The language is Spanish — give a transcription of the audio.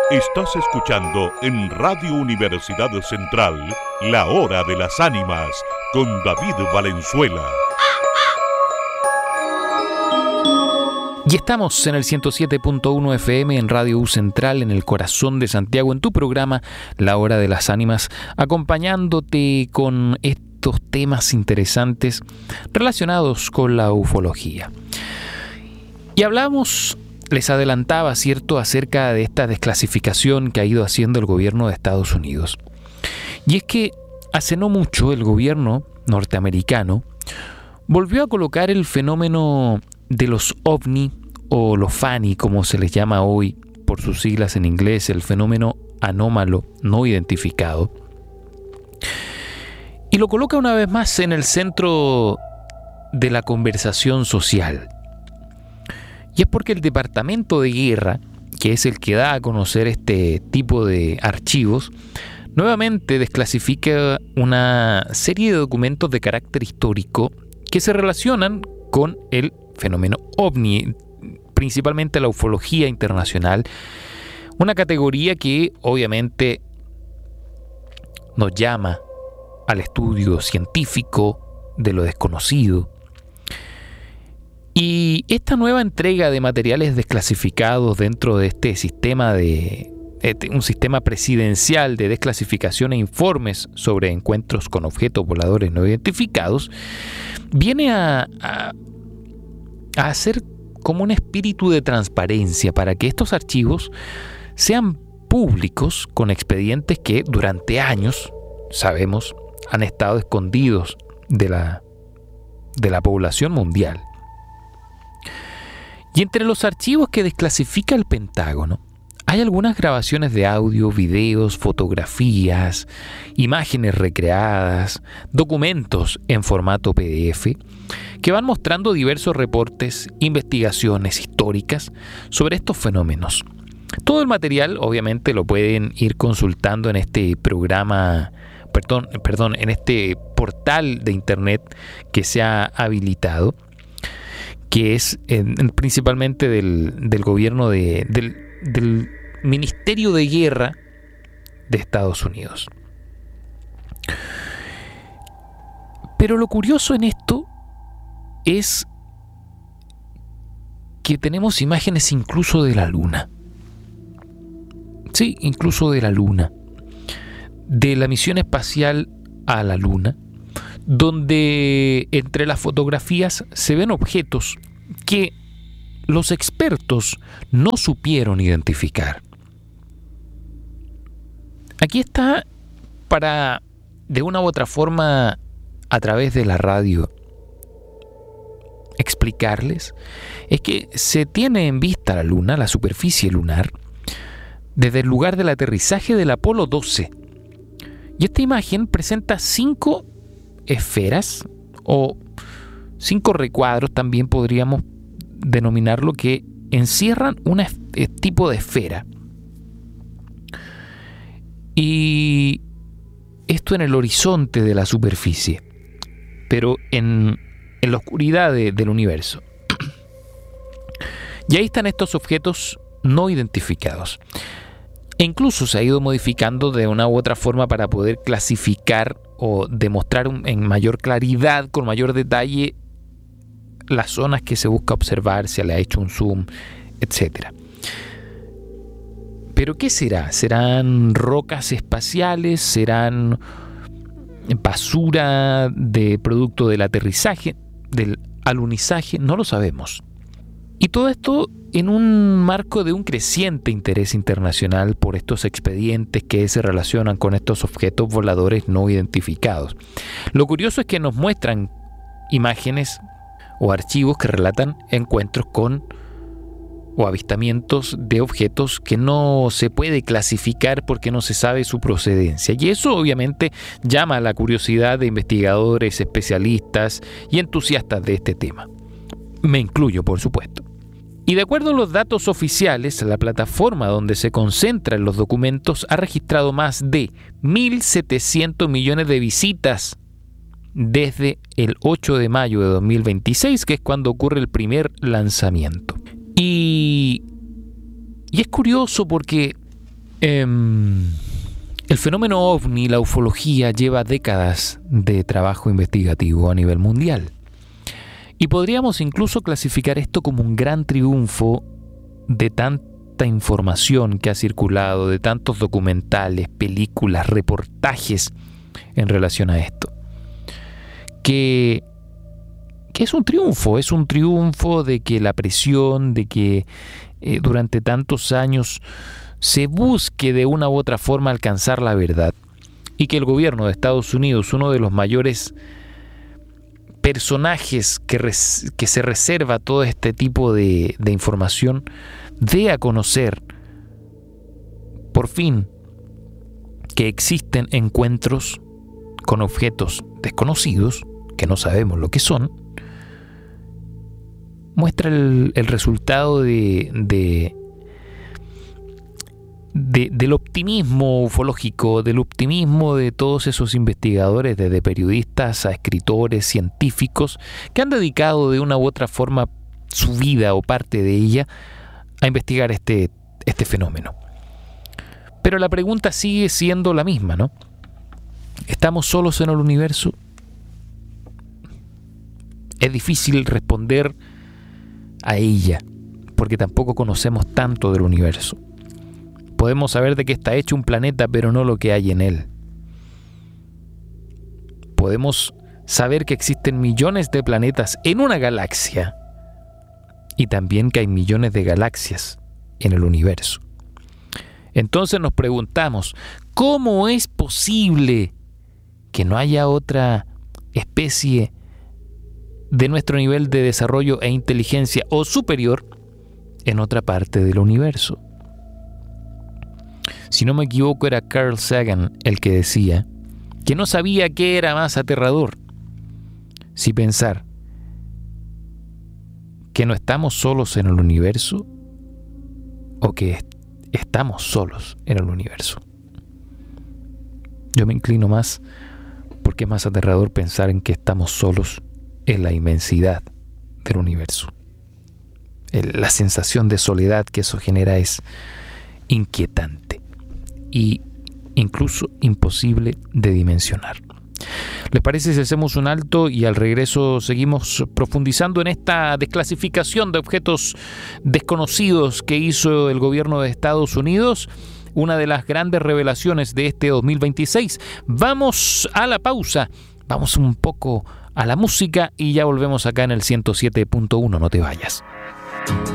Estás escuchando en Radio Universidad Central La Hora de las Ánimas con David Valenzuela. Y estamos en el 107.1 FM en Radio U Central, en el corazón de Santiago, en tu programa La Hora de las Ánimas, acompañándote con estos temas interesantes relacionados con la ufología. Y hablamos, les adelantaba, ¿cierto?, acerca de esta desclasificación que ha ido haciendo el gobierno de Estados Unidos. Y es que hace no mucho el gobierno norteamericano volvió a colocar el fenómeno de los ovni o los FANI, como se les llama hoy por sus siglas en inglés, el fenómeno anómalo no identificado, y lo coloca una vez más en el centro de la conversación social. Y es porque el Departamento de Guerra, que es el que da a conocer este tipo de archivos, nuevamente desclasifica una serie de documentos de carácter histórico que se relacionan con el fenómeno ovni, principalmente la ufología internacional, una categoría que obviamente nos llama al estudio científico de lo desconocido. Y esta nueva entrega de materiales desclasificados dentro de este sistema un sistema presidencial de desclasificación e informes sobre encuentros con objetos voladores no identificados viene a hacer como un espíritu de transparencia para que estos archivos sean públicos con expedientes que durante años, sabemos, han estado escondidos de la población mundial. Y entre los archivos que desclasifica el Pentágono hay algunas grabaciones de audio, videos, fotografías, imágenes recreadas, documentos en formato PDF que van mostrando diversos reportes, investigaciones históricas sobre estos fenómenos. Todo el material obviamente lo pueden ir consultando en este programa, en este portal de internet que se ha habilitado, que es principalmente del gobierno del Ministerio de Guerra de Estados Unidos. Pero lo curioso en esto es que tenemos imágenes incluso de la Luna. Sí, incluso de la Luna. De la misión espacial a la Luna, donde entre las fotografías se ven objetos que los expertos no supieron identificar. Aquí está para, de una u otra forma, a través de la radio, explicarles, es que se tiene en vista la Luna, la superficie lunar, desde el lugar del aterrizaje del Apolo 12. Y esta imagen presenta 5 esferas o 5 recuadros, también podríamos denominarlo, que encierran un tipo de esfera. Y esto en el horizonte de la superficie, pero en la oscuridad del universo. Y ahí están estos objetos no identificados. E incluso se ha ido modificando de una u otra forma para poder clasificar o demostrar en mayor claridad, con mayor detalle, las zonas que se busca observar, se le ha hecho un zoom, etc. ¿Pero qué será? ¿Serán rocas espaciales? ¿Serán basura de producto del aterrizaje, del alunizaje? No lo sabemos. Y todo esto en un marco de un creciente interés internacional por estos expedientes que se relacionan con estos objetos voladores no identificados. Lo curioso es que nos muestran imágenes o archivos que relatan encuentros con o avistamientos de objetos que no se puede clasificar porque no se sabe su procedencia. Y eso obviamente llama a la curiosidad de investigadores, especialistas y entusiastas de este tema. Me incluyo, por supuesto. Y de acuerdo a los datos oficiales, la plataforma donde se concentran los documentos ha registrado más de 1.700 millones de visitas desde el 8 de mayo de 2026, que es cuando ocurre el primer lanzamiento. Y es curioso porque El fenómeno ovni, la ufología, lleva décadas de trabajo investigativo a nivel mundial. Y podríamos incluso clasificar esto como un gran triunfo de tanta información que ha circulado, de tantos documentales, películas, reportajes en relación a esto. Que es un triunfo de que la presión, de que durante tantos años se busque de una u otra forma alcanzar la verdad, y que el gobierno de Estados Unidos, uno de los mayores personajes que se reserva todo este tipo de información, dé a conocer por fin que existen encuentros con objetos desconocidos, que no sabemos lo que son, muestra el resultado del optimismo ufológico, del optimismo de todos esos investigadores, desde periodistas a escritores, científicos, que han dedicado de una u otra forma su vida o parte de ella a investigar este fenómeno. Pero la pregunta sigue siendo la misma, ¿no? ¿Estamos solos en el universo? Es difícil responder a ella, porque tampoco conocemos tanto del universo. Podemos saber de qué está hecho un planeta, pero no lo que hay en él. Podemos saber que existen millones de planetas en una galaxia, y también que hay millones de galaxias en el universo. Entonces nos preguntamos, ¿cómo es posible que no haya otra especie de nuestro nivel de desarrollo e inteligencia o superior en otra parte del universo? Si no me equivoco, era Carl Sagan el que decía que no sabía qué era más aterrador, si pensar que no estamos solos en el universo o que estamos solos en el universo. Yo me inclino más porque es más aterrador pensar en que estamos solos en la inmensidad del universo. La sensación de soledad que eso genera es inquietante y incluso imposible de dimensionar. ¿Les parece si hacemos un alto y al regreso seguimos profundizando en esta desclasificación de objetos desconocidos que hizo el gobierno de Estados Unidos? Una de las grandes revelaciones de este 2026. Vamos a la pausa, vamos un poco a la música y ya volvemos acá en el 107.1. No te vayas.